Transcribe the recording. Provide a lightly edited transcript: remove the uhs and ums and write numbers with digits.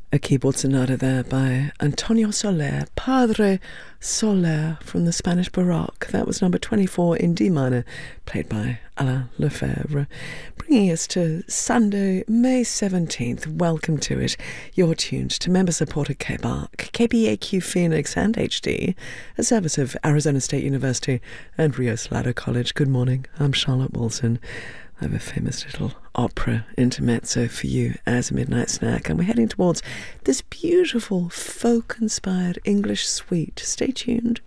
A keyboard sonata there by Antonio Soler, Padre Soler from the Spanish Baroque. That was number 24 in D minor, played by Alain Lefebvre. Bringing us to Sunday, May 17th. Welcome to it. You're tuned to member-supported KBARC, KBAQ Phoenix and HD, a service of Arizona State University and Rio Salado College. Good morning. I'm Charlotte Wilson. I have a famous little opera intermezzo for you as a midnight snack, and we're heading towards this beautiful folk-inspired English suite. Stay tuned.